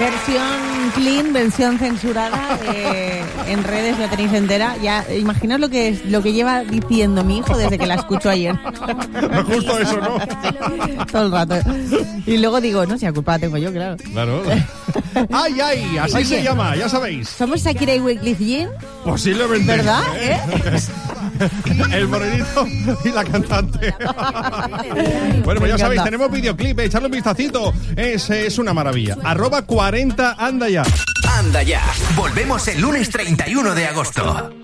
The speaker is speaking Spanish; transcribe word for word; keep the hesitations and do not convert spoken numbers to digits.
Versión clean, versión censurada, eh, en redes la tenéis entera. Ya, imaginaos lo que es, lo que lleva diciendo mi hijo desde que la escucho ayer. No, justo eso, ¿no? Todo el rato. Y luego digo, no, si la culpa la tengo yo, claro. Claro. ¡Ay, ay! Así Oye, se llama, ya sabéis. ¿Somos Shakira y Wyclef Jean? Posiblemente. ¿Verdad? ¿Eh? El morenito y la cantante. Bueno, pues ya sabéis, tenemos videoclip, echarle un vistacito. Es, es una maravilla. Arroba cuarenta, anda ya. Anda ya. Volvemos el lunes treinta y uno de agosto.